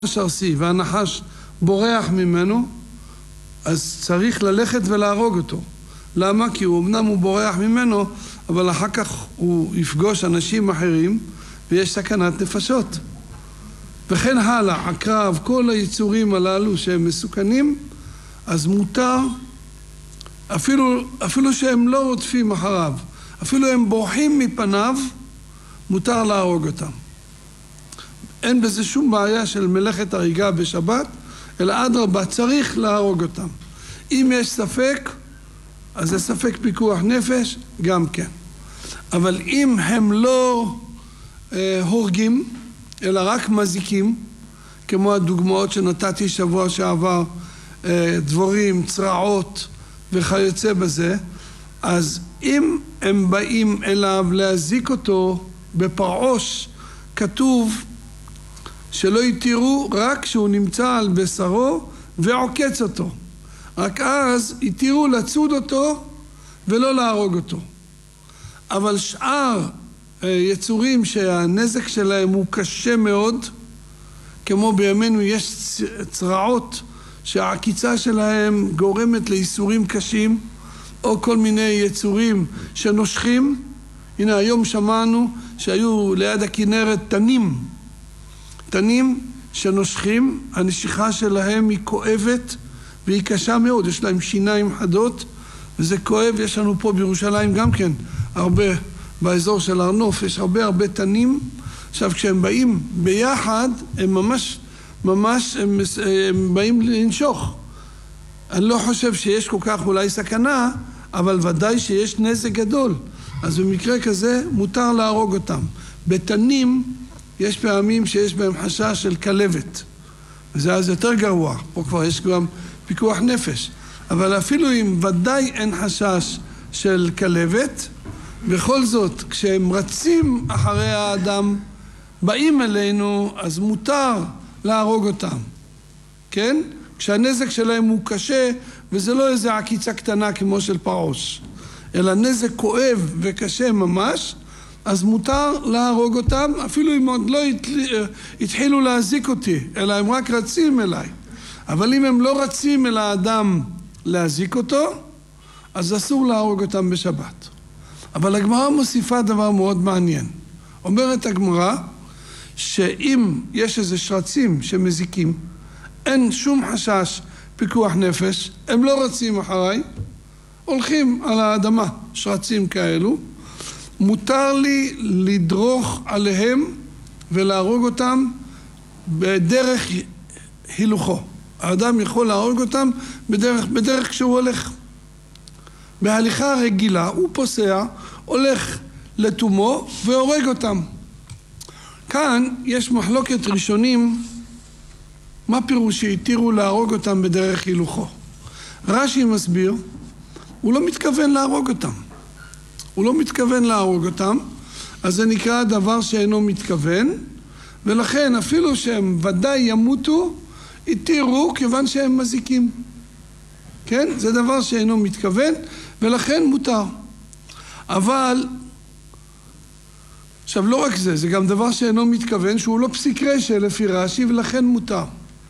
שרסי והנחש בורח ממנו, אז צריך ללכת ולהרוג אותו. למה? כי אמנם הוא בורח ממנו, אבל אחר כך הוא יפגוש אנשים אחרים ויש סכנת נפשות. וכן הלאה, עקרב, כל היצורים הללו שהם מסוכנים, אז מותר, אפילו שהם לא רודפים אחריו, אפילו הם בורחים מפניו, מותר להרוג אותם. אין בזה שום בעיה של מלאכת הריגה בשבת, אלא אדרבה, צריך להרוג אותם. אם יש ספק, אז זה ספק פיקוח נפש, גם כן. אבל אם הם לא הורגים, אלא רק מזיקים, כמו הדוגמאות שנתתי שבוע שעבר, דבורים, צרעות וכיוצא בזה, אז אם הם באים אליו להזיק אותו בפרעוש, כתוב שלא יתירו רק כשהוא נמצא על בשרו ועוקץ אותו. רק אז יתירו לצוד אותו ולא להרוג אותו. אבל שאר יצורים שהנזק שלהם הוא קשה מאוד, כמו בימינו יש צרעות שהעקיצה שלהם גורמת לאיסורים קשים, או כל מיני יצורים שנושכים. הנה היום שמענו שהיו ליד הכנרת תנים שנושכים, הנשיכה שלהם היא כואבת והיא קשה מאוד, יש להם שיניים חדות וזה כואב. יש לנו פה בירושלים גם כן הרבה, באזור של ארנוף יש הרבה תנים. עכשיו כשהם באים ביחד הם ממש הם באים לנשוך. אני לא חושב שיש כל כך אולי סכנה, אבל ודאי שיש נזק גדול, אז במקרה כזה מותר להרוג אותם. בתנים יש פעמים שיש בהם חשש של כלבת, וזה אז יותר גרוע, פה כבר יש גם פיקוח נפש. אבל אפילו אם ודאי אין חשש של כלבת, בכל זאת כשהם רצים אחרי האדם, באים אלינו, אז מותר להרוג אותם, כן? כשהנזק שלהם הוא קשה, וזה לא איזה עקיצה קטנה כמו של פרעוש, אלא נזק כואב וקשה ממש, אז מותר להרוג אותם, אפילו אם עוד לא התחילו להזיק אותי, אלא הם רק רצים אליי. אבל אם הם לא רצים אל האדם להזיק אותו, אז אסור להרוג אותם בשבת. אבל הגמרא מוסיפה דבר מאוד מעניין. אומרת הגמרא, שאם יש איזה שרצים שמזיקים, אין שום חשש פיקוח נפש, הם לא רצים אחריי, הולכים על האדמה, שרצים כאלו, מותר לי לדרוך עליהם ולהרוג אותם בדרך הילוכו. האדם יכול להרוג אותם בדרך כשהוא הולך. בהליכה רגילה הוא פוסע, הולך לתומו והורג אותם. כאן יש מחלוקת ראשונים, מה פירוש שהתירו להרוג אותם בדרך הילוכו? רש"י מסביר, הוא לא מתכוון להרוג אותם. הוא לא מתכוון להרוג אותם, אז זה נקרא דבר שאינו מתכוון, ולכן אפילו שהם ודאי ימותו, התירו כיוון שהם מזיקים. כן? זה דבר שאינו מתכוון, ולכן מותר. אבל, עכשיו לא רק זה, זה גם דבר שאינו מתכוון, שהוא לא פסיק רש"י לפי רש"י, ולכן מותר.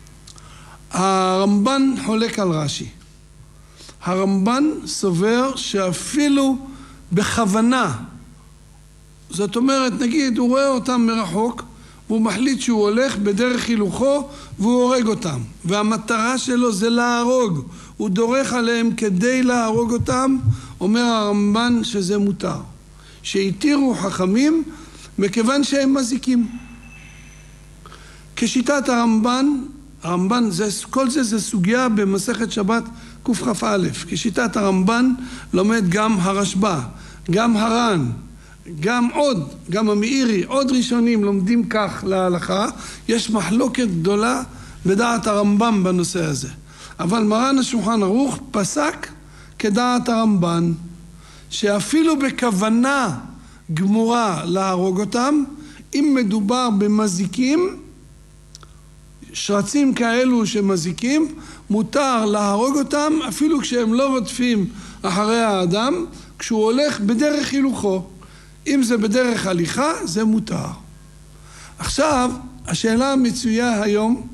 הרמב"ן חולק על רש"י. הרמב"ן סובר שאפילו בכוונה, זאת אומרת, נגיד, הוא רואה אותם מרחוק, והוא מחליט שהוא הולך בדרך הילוכו, והוא הורג אותם. והמטרה שלו זה להרוג. הוא דורך עליהם כדי להרוג אותם, אומר הרמב"ן שזה מותר. שהתירו חכמים, מכיוון שהם מזיקים. כשיטת הרמב"ן כל זה סוגיה במסכת שבת קכ"א. כשיטת הרמב"ן לומד גם הרשב"א, גם הר"ן, גם המאירי, עוד ראשונים לומדים כך להלכה. יש מחלוקת גדולה בדעת הרמב"ם בנושא הזה. אבל מרן השולחן ערוך פסק כדעת הרמב"ן, שאפילו בכוונה גמורה להרוג אותם, אם מדובר במזיקים, שרצים כאלו שמזיקים, מותר להרוג אותם אפילו כשהם לא רודפים אחרי האדם, כשהוא הולך בדרך הילוכו. אם זה בדרך הליכה, זה מותר. עכשיו, השאלה המצויה היום,